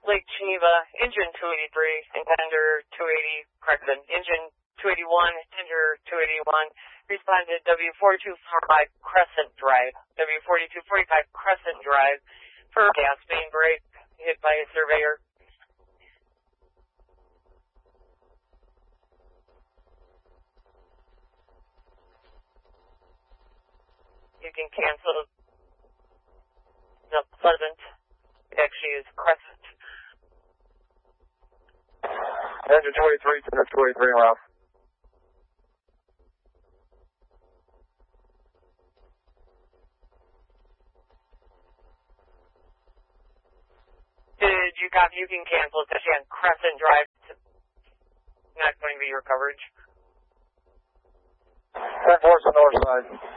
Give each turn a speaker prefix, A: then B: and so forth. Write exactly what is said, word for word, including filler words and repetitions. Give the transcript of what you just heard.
A: Lake Geneva, engine two eighty-three, and tender two eighty, correct then, engine two eighty-one, tender two eighty-one, respond to W four two four five Crescent Drive, W four two four five Crescent Drive, for gas main break, hit by a surveyor. You can cancel the Pleasant, it actually is Crescent.
B: Engine two eighty-three, tender two eighty-three, around.
A: Did you copy? You can cancel, especially on Crescent Drive. It's not going to be your coverage.
B: ten four is the north side.